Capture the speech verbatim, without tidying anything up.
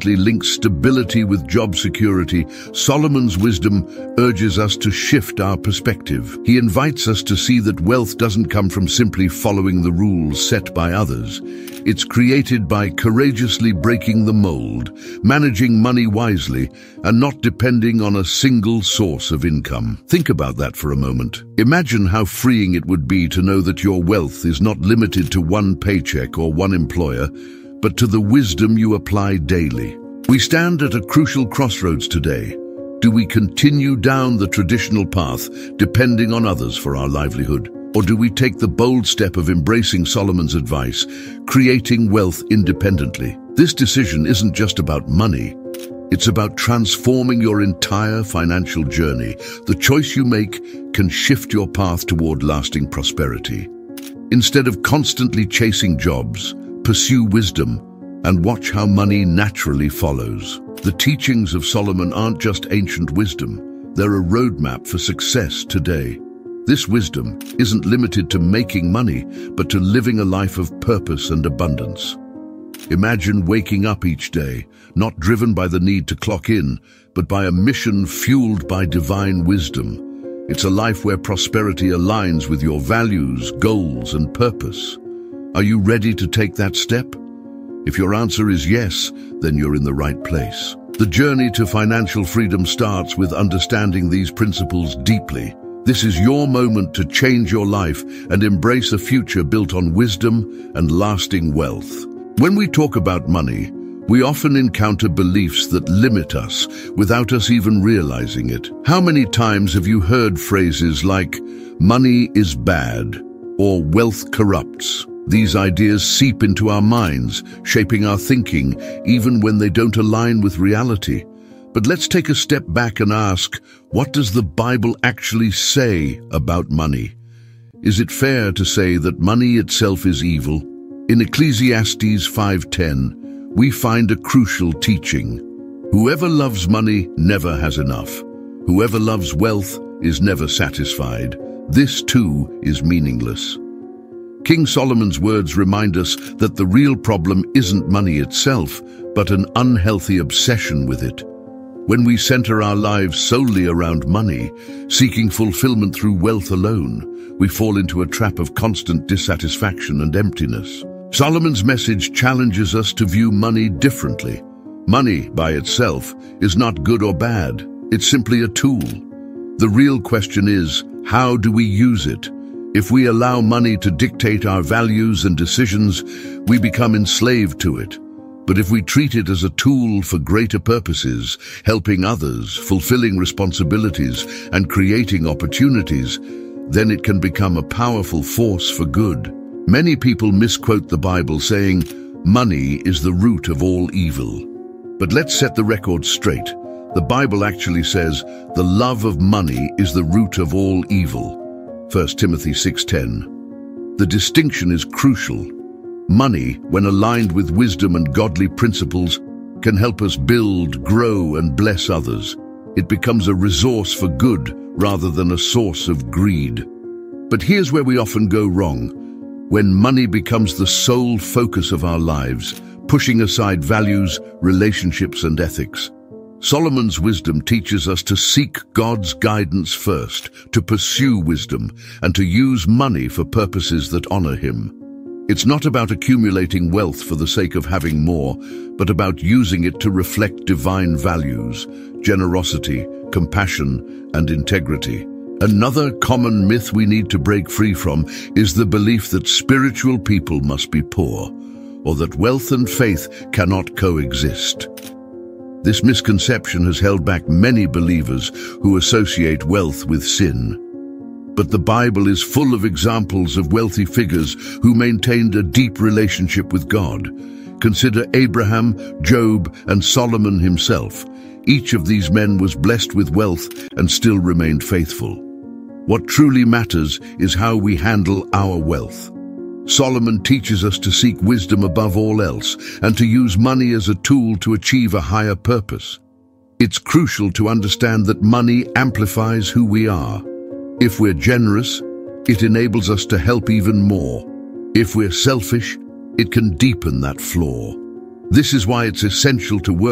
constantly links stability with job security, Solomon's wisdom urges us to shift our perspective. He invites us to see that wealth doesn't come from simply following the rules set by others. It's created by courageously breaking the mold, managing money wisely, and not depending on a single source of income. Think about that for a moment. Imagine how freeing it would be to know that your wealth is not limited to one paycheck or one employer, but to the wisdom you apply daily. We stand at a crucial crossroads today. Do we continue down the traditional path, depending on others for our livelihood? Or do we take the bold step of embracing Solomon's advice, creating wealth independently? This decision isn't just about money. It's about transforming your entire financial journey. The choice you make can shift your path toward lasting prosperity. Instead of constantly chasing jobs, pursue wisdom and watch how money naturally follows. The teachings of Solomon aren't just ancient wisdom. They're a roadmap for success today. This wisdom isn't limited to making money, but to living a life of purpose and abundance. Imagine waking up each day, not driven by the need to clock in, but by a mission fueled by divine wisdom. It's a life where prosperity aligns with your values, goals, and purpose. Are you ready to take that step? If your answer is yes, then you're in the right place. The journey to financial freedom starts with understanding these principles deeply. This is your moment to change your life and embrace a future built on wisdom and lasting wealth. When we talk about money, we often encounter beliefs that limit us without us even realizing it. How many times have you heard phrases like, "Money is bad," or "Wealth corrupts"? These ideas seep into our minds, shaping our thinking, even when they don't align with reality. But let's take a step back and ask, what does the Bible actually say about money? Is it fair to say that money itself is evil? In Ecclesiastes five ten, we find a crucial teaching. Whoever loves money never has enough. Whoever loves wealth is never satisfied. This too is meaningless. King Solomon's words remind us that the real problem isn't money itself, but an unhealthy obsession with it. When we center our lives solely around money, seeking fulfillment through wealth alone, we fall into a trap of constant dissatisfaction and emptiness. Solomon's message challenges us to view money differently. Money, by itself, is not good or bad. It's simply a tool. The real question is, how do we use it? If we allow money to dictate our values and decisions, we become enslaved to it. But if we treat it as a tool for greater purposes, helping others, fulfilling responsibilities, and creating opportunities, then it can become a powerful force for good. Many people misquote the Bible saying, "Money is the root of all evil." But let's set the record straight. The Bible actually says, "The love of money is the root of all evil." First Timothy six ten. The distinction is crucial. Money, when aligned with wisdom and godly principles, can help us build, grow, and bless others. It becomes a resource for good rather than a source of greed. But here's where we often go wrong. When money becomes the sole focus of our lives, pushing aside values, relationships, and ethics. Solomon's wisdom teaches us to seek God's guidance first, to pursue wisdom, and to use money for purposes that honor Him. It's not about accumulating wealth for the sake of having more, but about using it to reflect divine values, generosity, compassion, and integrity. Another common myth we need to break free from is the belief that spiritual people must be poor, or that wealth and faith cannot coexist. This misconception has held back many believers who associate wealth with sin. But the Bible is full of examples of wealthy figures who maintained a deep relationship with God. Consider Abraham, Job, and Solomon himself. Each of these men was blessed with wealth and still remained faithful. What truly matters is how we handle our wealth. Solomon teaches us to seek wisdom above all else and to use money as a tool to achieve a higher purpose. It's crucial to understand that money amplifies who we are. If we're generous, it enables us to help even more. If we're selfish, it can deepen that flaw. This is why it's essential to work